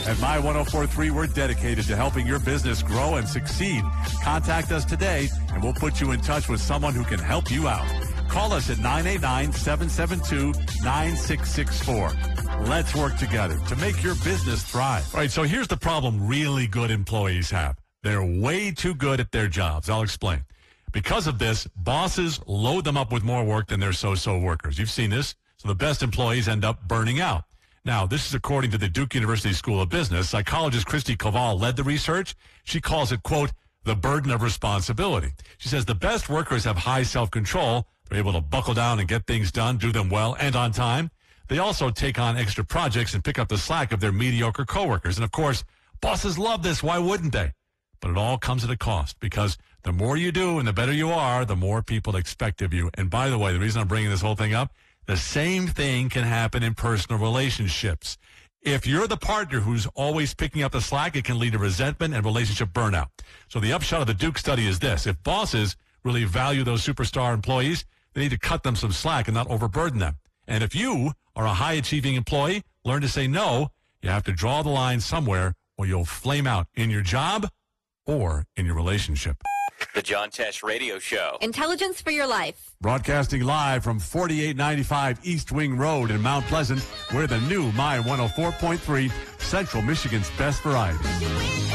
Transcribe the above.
At My 104.3, we're dedicated to helping your business grow and succeed. Contact us today, and we'll put you in touch with someone who can help you out. Call us at 989-772-9664. Let's work together to make your business thrive. All right, so here's the problem really good employees have. They're way too good at their jobs. I'll explain. Because of this, bosses load them up with more work than their so-so workers. You've seen this. So the best employees end up burning out. Now, this is according to the Duke University School of Business. Psychologist Christy Koval led the research. She calls it, quote, the burden of responsibility. She says the best workers have high self-control. They're able to buckle down and get things done, do them well and on time. They also take on extra projects and pick up the slack of their mediocre coworkers. And, of course, bosses love this. Why wouldn't they? But it all comes at a cost, because the more you do and the better you are, the more people expect of you. And, by the way, the reason I'm bringing this whole thing up, the same thing can happen in personal relationships. If you're the partner who's always picking up the slack, it can lead to resentment and relationship burnout. So the upshot of the Duke study is this. If bosses really value those superstar employees, they need to cut them some slack and not overburden them. And if you are a high-achieving employee, learn to say no. You have to draw the line somewhere, or you'll flame out in your job or in your relationship. The John Tesh Radio Show. Intelligence for your life. Broadcasting live from 4895 East Wing Road in Mount Pleasant, we're the new My 104.3, Central Michigan's best variety.